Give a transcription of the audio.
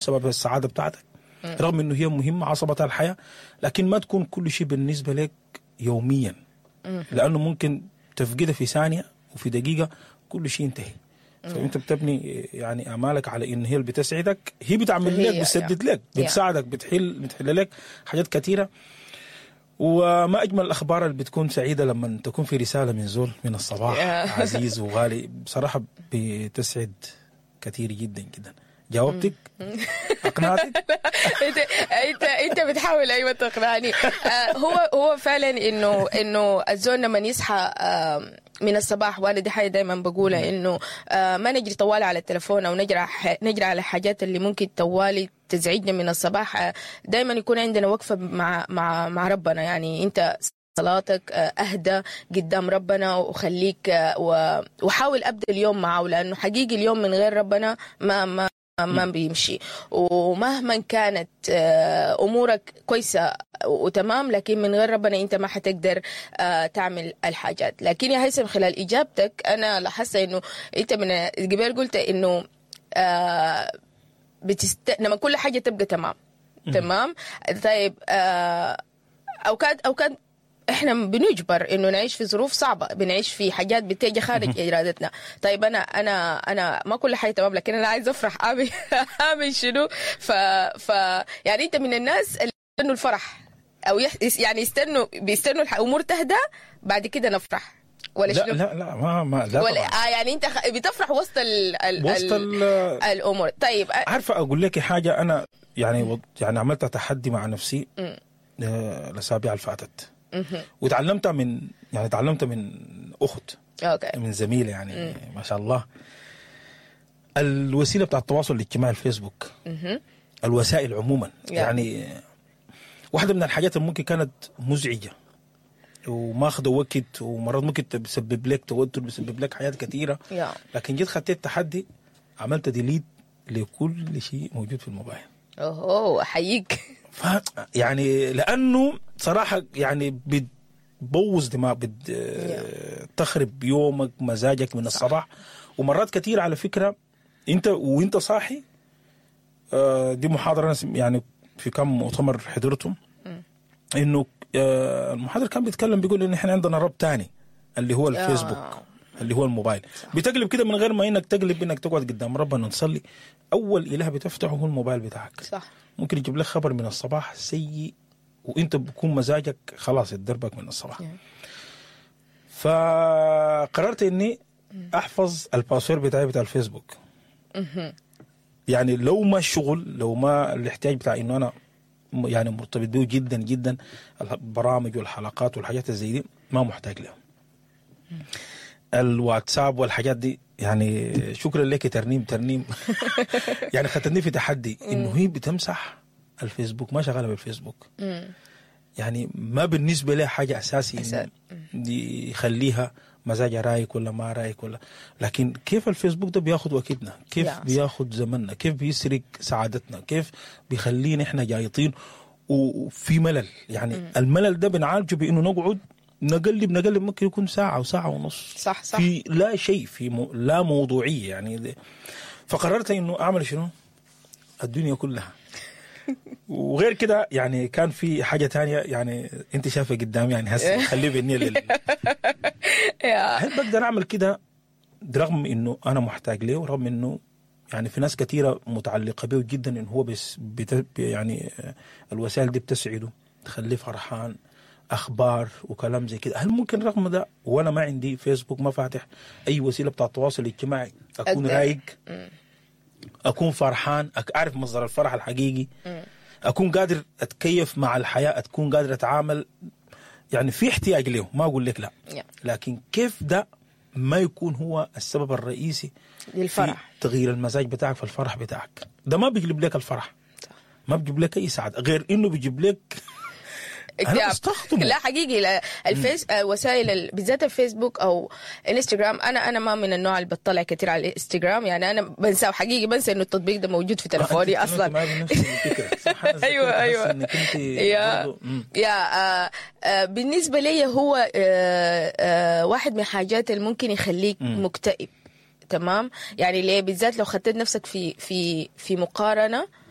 سبب السعادة بتاعتك، رغم انه هي مهمة عصبة الحياة، لكن ما تكون كل شيء بالنسبة لك يوميا، لانه ممكن تفقدها في ثانية وفي دقيقة كل شيء ينتهي. فانت بتبني يعني امالك على ان هي اللي بتسعدك، هي بتعمل لك، بتسدد لك، بتساعدك، بتحل لك حاجات كثيرة. وما أجمل الأخبار اللي بتكون سعيدة لما تكون في رسالة من زول من الصباح عزيز وغالي، بصراحة بتسعد كثير جدا جدا. جاوبتك؟ أقنعتك؟ انت بتحاول ايوه تقنعني. هو فعلا انه الزول لما يصحى من الصباح، وانا دي حاجه دائما بقولها، انه ما نجري طوال على التلفون او نجري على حاجات اللي ممكن طوالي تزعجنا من الصباح. دائما يكون عندنا وقفه مع ربنا. يعني انت صلاتك اهدى قدام ربنا وخليك وحاول ابدا اليوم معه، لانه حقيقي اليوم من غير ربنا ما بيمشي. ومهما كانت امورك كويسه وتمام، لكن من غير ربنا انت ما حتقدر تعمل الحاجات. لكن يا هيثم خلال اجابتك انا لاحظت انه انت من قبل قلت انه لما كل حاجه تبقى تمام. طيب اوقات احنا بنجبر انه نعيش في ظروف صعبه، بنعيش في حاجات بتيجي خارج ارادتنا. طيب انا ما كل حاجه تمام، لكن انا عايز افرح. اعمل شنو؟ يعني انت من الناس اللي يستنوا الفرح، او يعني بيستنوا الامور تهدى بعد كده نفرح، ولا لا شنو؟ لا ما لا ولا يعني انت بتفرح وسط الامور. طيب عارفه اقول لك حاجه، انا يعني عملت تحدي مع نفسي الاسابيع اللي فاتت، وتعلمتها من اخت، من زميله يعني ما شاء الله. الوسيله بتاع التواصل الاجتماعي الفيسبوك، الوسائل عموما، يعني واحده من الحاجات اللي ممكن كانت مزعجه وماخذه وقت، ومرات ممكن تسبب لك توتر، بيسبب لك حاجات كثيره، لكن جيت خدت التحدي، عملت ديليت لكل شيء موجود في الموبايل. احييك. يعني لانه صراحه يعني بتبوظ دماغ، تخرب يومك، مزاجك من الصباح. ومرات كثير على فكره وانت صاحي، دي محاضره انا يعني في كم مؤتمر حضرتهم، انه المحاضر كان بيتكلم بيقول ان احنا عندنا رب تاني اللي هو الفيسبوك، اللي هو الموبايل. بتقلب كده من غير ما انك تقلب، انك تقعد قدام ربنا تصلي، اول اله بتفتحه هو الموبايل بتاعك. صح. ممكن يجيب لك خبر من الصباح سيء، وانت بكون مزاجك خلاص اتدربك من الصباح. فقررت اني احفظ الباسورد بتاعي بتاع الفيسبوك. يعني لو ما الشغل، لو ما الاحتياج بتاع انه انا يعني مرتبط به جدا جدا، البرامج والحلقات والحاجات زي دي ما محتاج لها. الواتساب والحاجات دي يعني شكرا لك ترنيم يعني خدتني في تحدي انه هي بتمسح الفيسبوك، ما شغاله بالفيسبوك. يعني ما بالنسبه لها حاجه اساسي دي يخليها مزاجها رايق ولا ما رايق ولا، لكن كيف الفيسبوك ده بياخد وقتنا، كيف بياخد زمننا، كيف بيسرق سعادتنا، كيف بيخلينا احنا جايطين وفي ملل. يعني الملل ده بنعالجه بانه نقعد نقلب ممكن يكون ساعة وساعة ونص. صح. في لا شيء، في لا موضوعية يعني. فقررت انه اعمل شنو؟ الدنيا كلها. وغير كده يعني كان في حاجة تانية، يعني انت شايفة قدامي يعني هسه خليه بيني هل بقدر اعمل كده رغم انه انا محتاج له، ورغم انه يعني في ناس كثيرة متعلقة به جدا، انه هو بس يعني الوسائل دي بتسعده، تخليه فرحان، اخبار وكلام زي كده. هل ممكن رغم ده وانا ما عندي فيسبوك، ما فاتح اي وسيله بتاع التواصل الاجتماعي، اكون رايق، اكون فرحان، اعرف مصدر الفرح الحقيقي، اكون قادر اتكيف مع الحياه، اكون قادر اتعامل، يعني في احتياج له، ما اقول لك لا، لكن كيف ده ما يكون هو السبب الرئيسي للفرح، في تغيير المزاج بتاعك، في الفرح بتاعك؟ ده ما بيجيب لك الفرح، ما بيجيب لك اي سعاده، غير انه بيجيب لك لا حقيقي وسائل بالذات الفيسبوك او انستغرام. انا ما من النوع اللي بطلع كتير على الانستغرام، يعني انا بنسى، وحقيقي بنسى انه التطبيق ده موجود في تلفوني اصلا. ايوه بالنسبه لي هو واحد من الحاجات اللي ممكن يخليك مكتئب. تمام. يعني ليه بالذات لو خدت نفسك في مقارنه